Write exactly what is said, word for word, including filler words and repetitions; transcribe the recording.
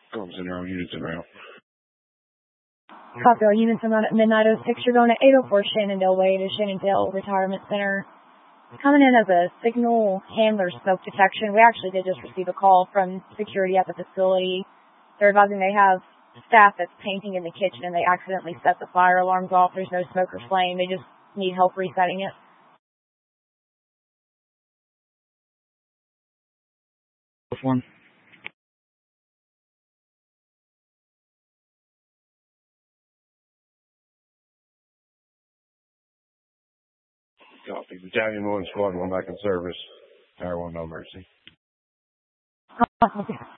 Comes in our units in route. Copy, all units are at Midnight oh six. You're going to eight oh four Shenandoah Way to Shenandoah Retirement Center. Coming in as a signal handler smoke detection. We actually did just receive a call from security at the facility. They're advising they have staff that's painting in the kitchen and they accidentally set the fire alarms off. There's no smoke or flame. They just need help resetting it. One. Copy. Battalion one, Squad one back in service. Tower one, no mercy. Oh, okay.